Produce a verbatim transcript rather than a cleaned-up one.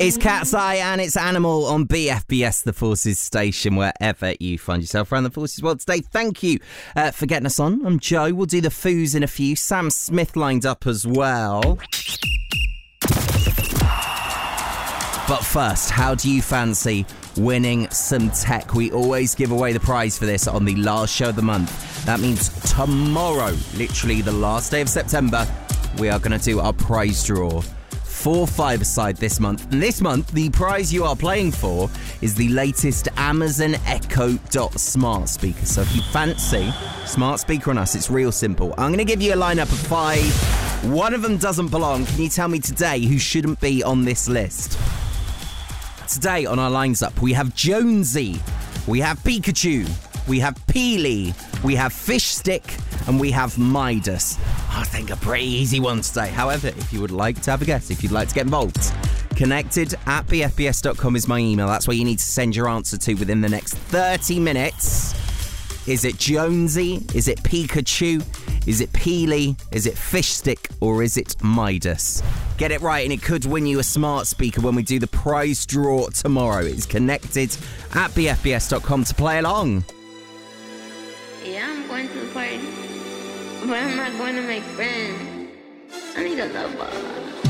It's Cat's Eye and it's Animal on B F B S, the Forces station, wherever you find yourself around the Forces world today. Thank you uh, for getting us on. I'm Joe. We'll do the foos in a few. Sam Smith lined up as well. But first, how do you fancy winning some tech? We always give away the prize for this on the last show of the month. That means tomorrow, literally the last day of September, we are going to do our prize draw. Four five-a-side this month. And this month, the prize you are playing for is the latest Amazon Echo Dot smart speaker. So if you fancy smart speaker on us, it's real simple. I'm going to give you a lineup of five. One of them doesn't belong. Can you tell me today who shouldn't be on this list? Today on our lines up, we have Jonesy, we have Pikachu, we have Peely, we have Fish Stick, and we have Midas. I think a pretty easy one today. However, if you would like to have a guess, if you'd like to get involved, connected at b f b s dot com is my email. That's where you need to send your answer to within the next thirty minutes. Is it Jonesy? Is it Pikachu? Is it Peely? Is it Fish Stick? Or is it Midas? Get it right and it could win you a smart speaker when we do the prize draw tomorrow. It's connected at b f b s dot com to play along. Yeah, I'm going to the party, but I'm not going to make friends. I need a lover.